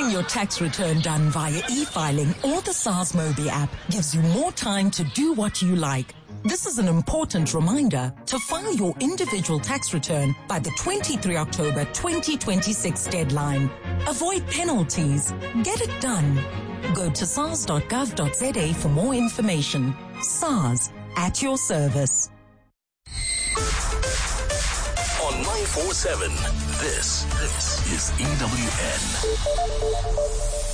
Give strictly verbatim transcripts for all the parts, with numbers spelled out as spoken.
Getting your tax return done via e-filing or the SARS Mobi app gives you more time to do what you like. This is an important reminder to file your individual tax return by the twenty-third of October twenty twenty-six deadline. Avoid penalties. Get it done. Go to sars dot gov dot za for more information. SARS, at your service. On nine four seven, this, this is E W N.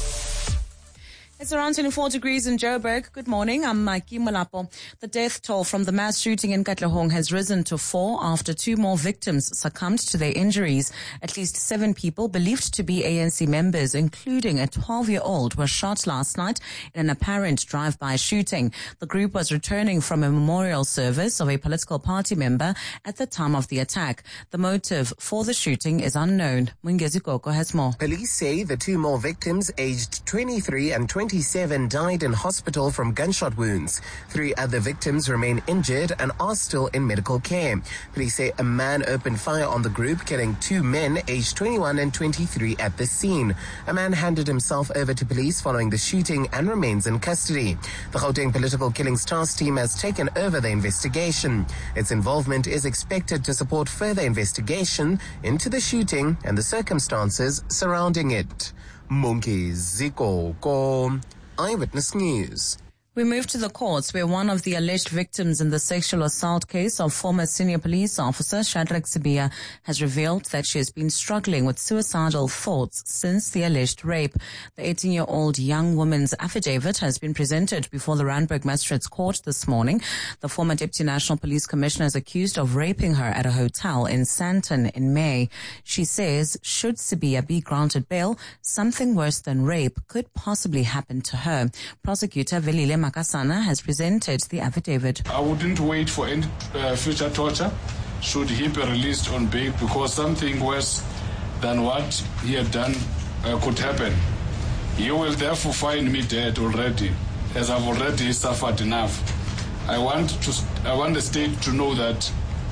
It's around twenty-four degrees in Joburg. Good morning. I'm Mikey Malapo. The death toll from the mass shooting in Katlehong has risen to four after two more victims succumbed to their injuries. At least seven people believed to be A N C members, including a twelve-year-old, were shot last night in an apparent drive-by shooting. The group was returning from a memorial service of a political party member at the time of the attack. The motive for the shooting is unknown. Mungezi Koko has more. Police say the two more victims, aged twenty-three and twenty-seven, died in hospital from gunshot wounds. Three other victims remain injured and are still in medical care. Police say a man opened fire on the group, killing two men aged twenty-one and twenty-three at the scene. A man handed himself over to police following the shooting and remains in custody. The Gauteng Political Killings Task Team has taken over the investigation. Its involvement is expected to support further investigation into the shooting and the circumstances surrounding it. Mungezi Koko, Eyewitness News. We move to the courts where one of the alleged victims in the sexual assault case of former senior police officer Shadrack Sibiya has revealed that she has been struggling with suicidal thoughts since the alleged rape. The eighteen-year-old young woman's affidavit has been presented before the Randburg Magistrates Court this morning. The former Deputy National Police Commissioner is accused of raping her at a hotel in Sandton in May. She says should Sibiya be granted bail, something worse than rape could possibly happen to her. Prosecutor Velile Makasana has presented the affidavit. I wouldn't wait for any uh, future torture should he be released on bail, because something worse than what he had done uh, could happen. You will therefore find me dead already, as I've already suffered enough. I want to, I want the state to know that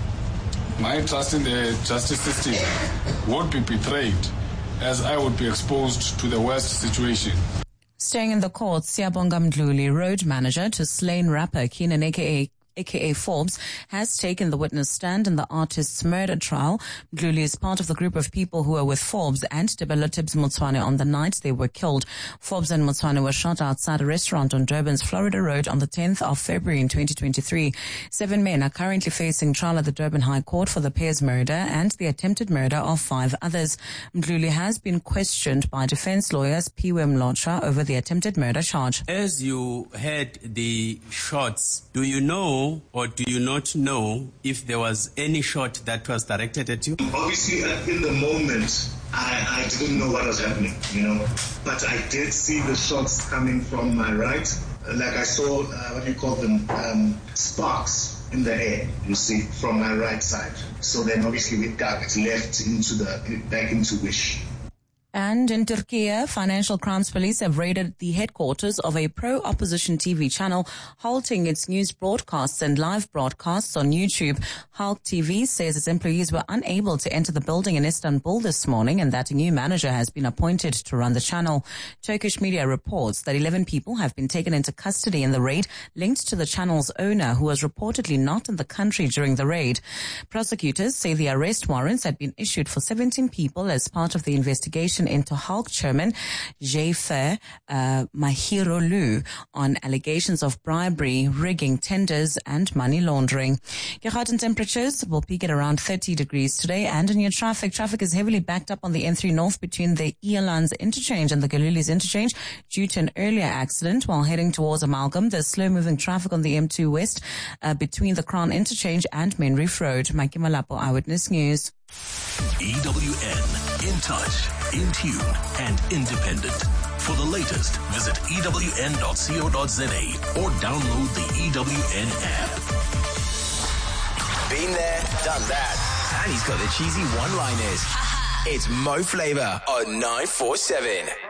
my trust in the justice system would be betrayed, as I would be exposed to the worst situation. Staying in the courts, Siyabonga Mdluli, road manager to slain rapper Keenan aka aka Forbes, has taken the witness stand in the artist's murder trial. Mdluli is part of the group of people who were with Forbes and Debelo Tibbs Motswane on the night they were killed. Forbes and Motswane were shot outside a restaurant on Durban's Florida Road on the tenth of February in twenty twenty-three. Seven men are currently facing trial at the Durban High Court for the pair's murder and the attempted murder of five others. Mdluli has been questioned by defense lawyers Piwe Mlocha over the attempted murder charge. As you heard the shots, do you know or do you not know if there was any shot that was directed at you? Obviously, in the moment, I, I didn't know what was happening, you know, but I did see the shots coming from my right. Like I saw, uh, what do you call them, um, sparks in the air, you see, from my right side. So then obviously we ducked left into the, back into Wish. And in Turkey, financial crimes police have raided the headquarters of a pro-opposition T V channel, halting its news broadcasts and live broadcasts on YouTube. Halk T V says its employees were unable to enter the building in Istanbul this morning and that a new manager has been appointed to run the channel. Turkish media reports that eleven people have been taken into custody in the raid linked to the channel's owner, who was reportedly not in the country during the raid. Prosecutors say the arrest warrants had been issued for seventeen people as part of the investigation into Halk chairman Jayfer uh, Mahirolu on allegations of bribery, rigging tenders and money laundering. Your temperatures will peak at around thirty degrees today. And in your traffic, traffic is heavily backed up on the N three North between the Elands interchange and the Galilees interchange due to an earlier accident. While heading towards Amalgam, there's slow-moving traffic on the M two West uh, between the Crown interchange and Menreef Road. Mikey Malapo, Eyewitness News. E W N, in touch, in tune, and independent. For the latest, visit E W N dot co dot za or download the E W N app. Been there, done that. And he's got the cheesy one-liners. It's Mo Flava on nine four seven.